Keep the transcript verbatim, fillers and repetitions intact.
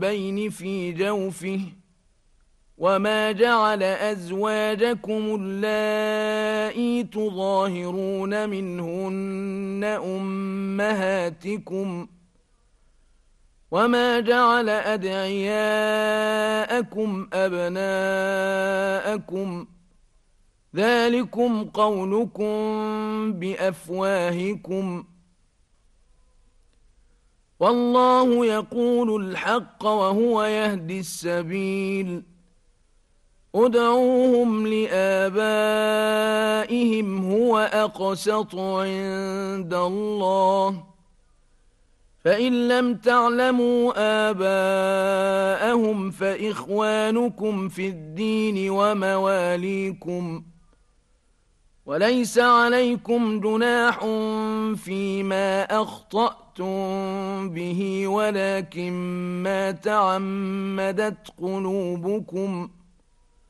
بين في جوفه وما جعل أزواجكم اللائي تظاهرون منهن أمهاتكم وما جعل أدعياءكم أبناءكم ذلكم قولكم بأفواهكم والله يقول الحق وهو يهدي السبيل ادعوهم لآبائهم هو أقسط عند الله فإن لم تعلموا آباءهم فإخوانكم في الدين ومواليكم وليس عليكم جناح فيما أخطأتم به ولكن ما تعمدت قلوبكم